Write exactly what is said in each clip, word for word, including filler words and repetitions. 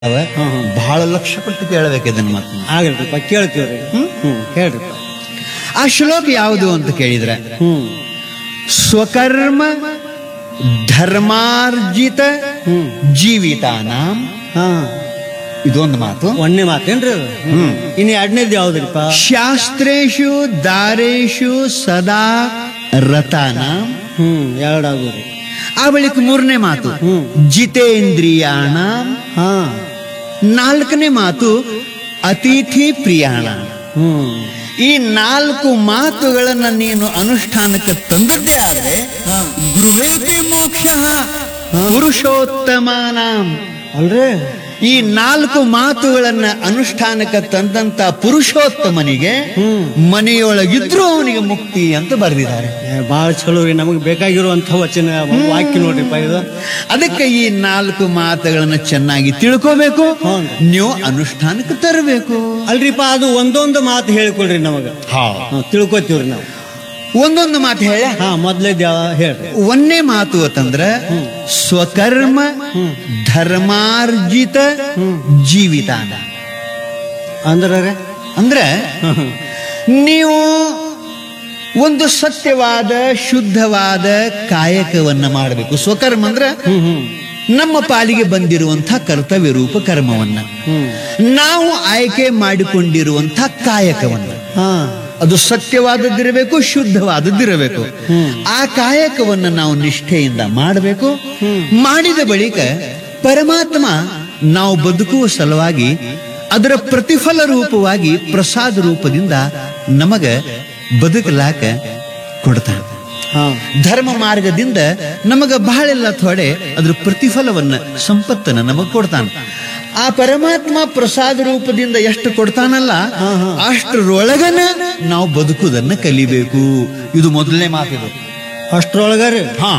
ಅವ ಬಹಳ ಲಕ್ಷ ಪಟ್ಟು ಕೇಳಬೇಕು ಇದನ್ನ ಮತ್ತೆ ಆಗಲ್ರಿಪ್ಪ ಕೇಳ್ತೀವ್ರಿ ಹ್ಮ್ ಹ್ಮ್ ಹೇಳ್ರಿಪ್ಪ. ಆ ಶ್ಲೋಕ ಯಾವುದು ಅಂತ ಕೇಳಿದ್ರೆ ಹ್ಮ್ ಸ್ವಕರ್ಮ ಧರ್ಮಾರ್ಜಿತ ಹ್ಮ್ ಜೀವಿತಾನಾಂ ಹಾ ಇದೊಂದು ಮಾತು. ಒಂದನೇ ಮಾತೇನ್ರಿ ಅದು? ಹ್ಮ್. ಇನ್ನು ಎರಡನೇದು ಯಾವ್ದ್ರಿಪ್ಪ? ಶಾಸ್ತ್ರೇಶು ದಾರೇಶು ಸದಾ ರತಾನಾಂ. ಹ್ಮ್ ಎರಡಾಗುರಿ. ಆ ಬಳಿಕ ಮೂರನೇ ಮಾತು ಹ್ಮ್. ಜಿತೇಂದ್ರಿಯಾಣಾಂ. ಹಾ ನಾಲ್ಕನೇ ಮಾತು ಅತಿಥಿ ಪ್ರಿಯಾಣ. ಹ್ಮ್ ಈ ನಾಲ್ಕು ಮಾತುಗಳನ್ನ ನೀನು ಅನುಷ್ಠಾನಕ್ಕೆ ತಂದದ್ದೇ ಆದ್ರೆ ಗುರುವೇತಿ ಮೋಕ್ಷ ಪುರುಷೋತ್ತಮಾನಾಂ. ಅಲ್ರಿ ಈ ನಾಲ್ಕು ಮಾತುಗಳನ್ನ ಅನುಷ್ಠಾನಕ್ಕೆ ತಂದಂತ ಪುರುಷೋತ್ತಮನಿಗೆ ಹ್ಮ್ ಮನೆಯೊಳಗಿದ್ರೂ ಅವನಿಗೆ ಮುಕ್ತಿ ಅಂತ ಬರೆದಿದ್ದಾರೆ. ಏ, ಬಾಳ ಚಲೋ ರೀ. ನಮಗ್ ಬೇಕಾಗಿರುವಂತ ವಚನ ವಾಕ್ಯ ನೋಡ್ರಿಪ್ಪ ಇದು. ಅದಕ್ಕೆ ಈ ನಾಲ್ಕು ಮಾತುಗಳನ್ನ ಚೆನ್ನಾಗಿ ತಿಳ್ಕೋಬೇಕು, ಹೌದು. ನೀವು ಅನುಷ್ಠಾನಕ್ಕೆ ತರಬೇಕು. ಅಲ್ರಿಪ್ಪ ಅದು ಒಂದೊಂದು ಮಾತು ಹೇಳ್ಕೊಡ್ರಿ ನಮಗ. ಹಾ, ತಿಳ್ಕೊತೀವ್ರಿ ನಾವು. ಒಂದೊಂದು ಮಾತು ಹೇಳ. ಹಾ ಮೊದ್ಲೇದ್ ಯಾವ ಹೇಳ್ರಿ. ಒಂದೇ ಮಾತು ಅಂತಂದ್ರ ಸ್ವಕರ್ಮ ಧರ್ಮಾರ್ಜಿತ ಜೀವಿತಾನ. ಅಂದ್ರ ಅಂದ್ರೆ ನೀವು ಒಂದು ಸತ್ಯವಾದ ಶುದ್ಧವಾದ ಕಾಯಕವನ್ನ ಮಾಡಬೇಕು. ಸ್ವಕರ್ಮ ಅಂದ್ರೆ ಹ್ಮ್ ಹ್ಮ್ ನಮ್ಮ ಪಾಲಿಗೆ ಬಂದಿರುವಂತಹ ಕರ್ತವ್ಯ ರೂಪ ಕರ್ಮವನ್ನ ಹ್ಮ್ ನಾವು ಆಯ್ಕೆ ಮಾಡಿಕೊಂಡಿರುವಂಥ ಕಾಯಕವನ್ನ, ಹಾ ಅದು ಸತ್ಯವಾದದ್ದಿರಬೇಕು, ಶುದ್ಧವಾದದ್ದಿರಬೇಕು. ಆ ಕಾಯಕವನ್ನ ನಾವು ನಿಷ್ಠೆಯಿಂದ ಮಾಡಬೇಕು. ಮಾಡಿದ ಬಳಿಕ ಪರಮಾತ್ಮ ನಾವು ಬದುಕುವ ಸಲುವಾಗಿ ಅದರ ಪ್ರತಿಫಲ ರೂಪವಾಗಿ ಪ್ರಸಾದ ರೂಪದಿಂದ ನಮಗ ಬದುಕಲಾಕ ಕೊಡ್ತಾನೆ. ಹಾ ಧರ್ಮ ಮಾರ್ಗದಿಂದ ನಮಗ ಬಹಳೆಲ್ಲ ಥೋಡೆ ಅದ್ರ ಪ್ರತಿಫಲವನ್ನ ಸಂಪತ್ತನ್ನ ನಮಗ್ ಕೊಡ್ತಾನೆ. ಆ ಪರಮಾತ್ಮ ಪ್ರಸಾದ ರೂಪದಿಂದ ಎಷ್ಟು ಕೊಡ್ತಾನಲ್ಲ ಅಷ್ಟರೊಳಗನ ನಾವು ಬದುಕುವುದನ್ನ ಕಲಿಬೇಕು. ಇದು ಮೊದಲನೇ ಮಾತಿದು. ಅಷ್ಟ್ರೊಳಗರಿ ಹಾ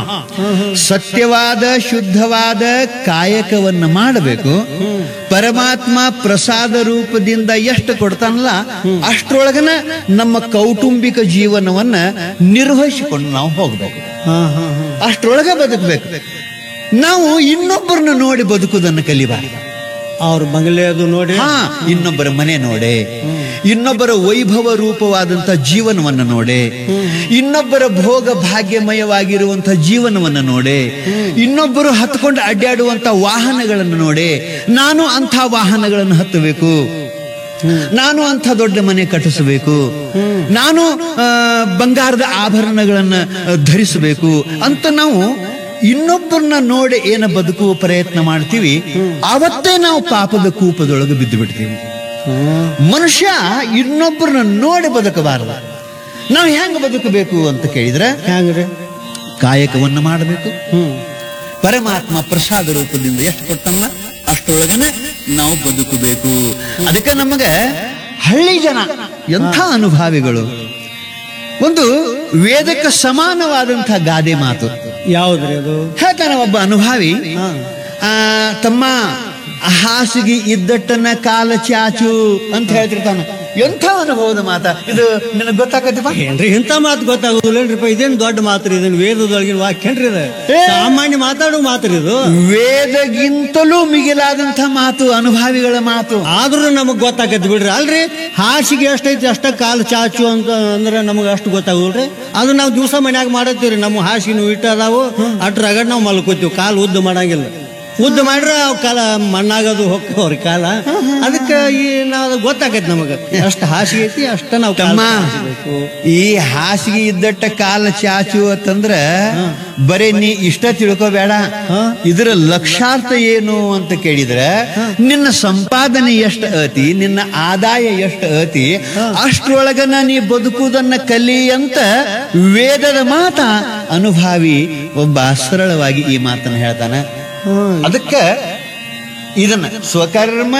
ಸತ್ಯವಾದ ಶುದ್ಧವಾದ ಕಾಯಕವನ್ನ ಮಾಡಬೇಕು. ಪರಮಾತ್ಮ ಪ್ರಸಾದ ರೂಪದಿಂದ ಎಷ್ಟು ಕೊಡ್ತಾನಲ್ಲ ಅಷ್ಟರೊಳಗನ ನಮ್ಮ ಕೌಟುಂಬಿಕ ಜೀವನವನ್ನ ನಿರ್ವಹಿಸಿಕೊಂಡು ನಾವು ಹೋಗ್ಬೇಕು. ಹಾ ಹಾ ಹಾ ಅಷ್ಟರೊಳಗೆ ಬದುಕಬೇಕು. ನಾವು ಇನ್ನೊಬ್ಬರನ್ನ ನೋಡಿ ಬದುಕುವುದನ್ನು ಕಲಿಬಾರದು. ಅವ್ರ ಬಂಗಲೆ ಅದು ನೋಡಿ ಹಾ ಇನ್ನೊಬ್ಬರ ಮನೆ ನೋಡೆ, ಇನ್ನೊಬ್ಬರ ವೈಭವ ರೂಪವಾದಂತ ಜೀವನವನ್ನ ನೋಡೆ, ಇನ್ನೊಬ್ಬರ ಭೋಗ ಭಾಗ್ಯಮಯವಾಗಿರುವಂತ ಜೀವನವನ್ನ ನೋಡೆ, ಇನ್ನೊಬ್ಬರು ಹತ್ಕೊಂಡು ಅಡ್ಡಾಡುವಂತ ವಾಹನಗಳನ್ನು ನೋಡೆ ನಾನು ಅಂಥ ವಾಹನಗಳನ್ನು ಹತ್ತಬೇಕು, ನಾನು ಅಂಥ ದೊಡ್ಡ ಮನೆ ಕಟ್ಟಿಸಬೇಕು, ನಾನು ಆ, ಬಂಗಾರದ ಆಭರಣಗಳನ್ನ ಧರಿಸಬೇಕು ಅಂತ ನಾವು ಇನ್ನೊಬ್ಬರನ್ನ ನೋಡಿ ಏನ ಬದುಕುವ ಪ್ರಯತ್ನ ಮಾಡ್ತೀವಿ, ಆವತ್ತೇ ನಾವು ಪಾಪದ ಕೂಪದೊಳಗೆ ಬಿದ್ದು ಬಿಡ್ತೀವಿ. ಮನುಷ್ಯ ಇನ್ನೊಬ್ಬರನ್ನ ನೋಡಿ ಬದುಕಬಾರದು. ನಾವು ಹೆಂಗ ಬದುಕಬೇಕು ಅಂತ ಕೇಳಿದ್ರೆ ಹೆಂಗ್ರಿ? ಕಾಯಕವನ್ನ ಮಾಡಬೇಕು. ಹ್ಮ್ ಪರಮಾತ್ಮ ಪ್ರಸಾದ ರೂಪದಿಂದ ಎಷ್ಟು ಕೊಟ್ಟಲ್ಲ ಅಷ್ಟರೊಳಗನೆ ನಾವು ಬದುಕಬೇಕು. ಅದಕ್ಕೆ ನಮಗೆ ಹಳ್ಳಿ ಜನ ಎಂಥ ಅನುಭಾವಿಗಳು. ಒಂದು ವೇದಕ್ಕೆ ಸಮಾನವಾದಂತಹ ಗಾದೆ ಮಾತು ಯಾವ್ದ್ರಿ ಅದು? ಹೇಳ್ತಾನೆ ಒಬ್ಬ ಅನುಭಾವಿ. ಹಾ ಆ ತಮ್ಮ ಹಾಸಿಗೆ ಇದ್ದಟ್ಟನ್ನ ಕಾಲ ಚಾಚು ಅಂತ ಹೇಳ್ತಿರ್ತಾನ. ಎಂಥ ಅನುಭವದ ಮಾತ ಇದು, ನಿನಗೆ ಗೊತ್ತಾಗತ್ತಪ್ಪ? ಏನ್ರಿ ಇಂಥ ಮಾತು ಗೊತ್ತಾಗುದಿಲ್ಲೇನ್ರಿಪ್ಪ? ಇದೇನ್ ದೊಡ್ಡ ಮಾತ್ರಿ, ಇದನ್ ವೇದದೊಳಗಿನ ವಾಕ್ಯನ್ರಿ ಇದು. ಏ! ಸಾಮಾನ್ಯ ಮಾತಾಡೋ ಮಾತ್ರಿ ಇದು. ವೇದಗಿಂತಲೂ ಮಿಗಿಲಾದಂಥ ಮಾತು ಅನುಭಾವಿಗಳ ಮಾತು. ಆದ್ರೂ ನಮಗ್ ಗೊತ್ತಾಗತ್ ಬಿಡ್ರಿ. ಅಲ್ರಿ ಹಾಸಿಗೆ ಎಷ್ಟೈತಿ ಅಷ್ಟ ಕಾಲ ಚಾಚು ಅಂತ ಅಂದ್ರೆ ನಮಗ ಅಷ್ಟು ಗೊತ್ತಾಗುಲ್ರಿ. ಅದು ನಾವು ದಿವಸ ಮನ್ಯಾಗ ಮಾಡತ್ತೀವ್ರಿ. ನಮ್ಮ ಹಾಸಿಗೆ ಇಟ್ಟ ಅದಾವು ಅಟ್ರಾಗ ನಾವು ಮಲ್ಕೋತೀವಿ. ಕಾಲು ಉದ್ದ ಮಾಡಂಗಿಲ್ಲ. ಉದ್ದ ಮಾಡ್ರೆ ಅವ್ ಕಾಲ ಮಣ್ಣಾಗದು ಹೋಗ್ತಾವ್ರಿ ಕಾಲ. ಅದಕ್ಕೆ ಈ ನಾವು ಗೊತ್ತಾಗೈತಿ ನಮಗ ಅಷ್ಟ ಹಾಸಿಗೆ ಐತಿ ಅಷ್ಟ ನಾವು ತಮ್ಮ ಈ ಹಾಸಿಗೆ ಇದ್ದಟ್ಟ ಕಾಲ ಚಾಚು ಅಂತಂದ್ರ ಬರೀ ನೀ ಇಷ್ಟ ತಿಳ್ಕೋಬೇಡ. ಇದರ ಲಕ್ಷಾರ್ಥ ಏನು ಅಂತ ಕೇಳಿದ್ರೆ ನಿನ್ನ ಸಂಪಾದನೆ ಎಷ್ಟು ಅತಿ, ನಿನ್ನ ಆದಾಯ ಎಷ್ಟು ಅತಿ, ಅಷ್ಟ್ರೊಳಗನ ನೀ ಬದುಕುವುದನ್ನ ಕಲಿ ಅಂತ ವೇದದ ಮಾತ ಅನುಭಾವಿ ಒಬ್ಬ ಸರಳವಾಗಿ ಈ ಮಾತನ್ನ ಹೇಳ್ತಾನೆ. ಅದಕ್ಕೆ ಇದನ್ನ ಸ್ವಕರ್ಮ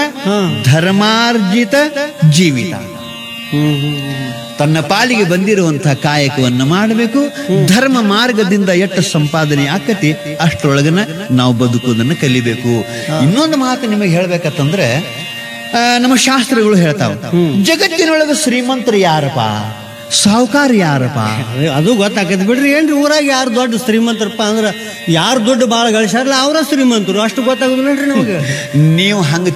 ಧರ್ಮಾರ್ಜಿತ ಜೀವಿತ, ತನ್ನ ಪಾಲಿಗೆ ಬಂದಿರುವಂತಹ ಕಾಯಕವನ್ನ ಮಾಡಬೇಕು. ಧರ್ಮ ಮಾರ್ಗದಿಂದ ಎಷ್ಟು ಸಂಪಾದನೆ ಆಕತಿ ಅಷ್ಟರೊಳಗನ ನಾವು ಬದುಕುವುದನ್ನು ಕಲಿಬೇಕು. ಇನ್ನೊಂದು ಮಾತು ನಿಮಗೆ ಹೇಳ್ಬೇಕಂತಂದ್ರೆ ಆ, ನಮ್ಮ ಶಾಸ್ತ್ರಗಳು ಹೇಳ್ತಾವ, ಜಗತ್ತಿನೊಳಗೆ ಶ್ರೀಮಂತರು ಯಾರಪ್ಪ, ಸಾಹುಕಾರ ಯಾರಪ್ಪ? ಅದು ಗೊತ್ತಾಕೈತಿ ಬಿಡ್ರಿ. ಏನ್ರಿ ಊರಾಗ ಯಾರು ದೊಡ್ಡ ಶ್ರೀಮಂತರಪ್ಪ ಅಂದ್ರ ಯಾರು ದುಡ್ಡು ಬಾಳ ಗಳಿಸ್ಯಾರಲ್ಲ ಅವ್ರ ಶ್ರೀಮಂತರು. ಅಷ್ಟು ಗೊತ್ತಾಗುದಿಲ್ಲ ನಮ್ಗೆ. ನೀವು ಹಂಗ